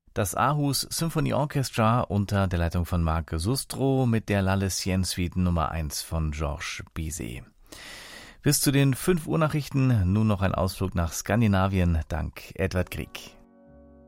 Das Aarhus Symphony Orchestra unter der Leitung von Marc Sustro mit der La Lessienne Suite Nummer 1 von Georges Bizet. Bis zu den 5 Uhr Nachrichten nun noch ein Ausflug nach Skandinavien dank Edward Grieg.